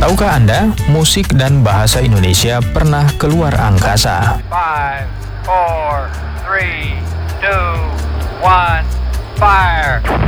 Tahukah Anda, musik dan bahasa Indonesia pernah keluar angkasa? 5, 4, 3, 2, 1, fire!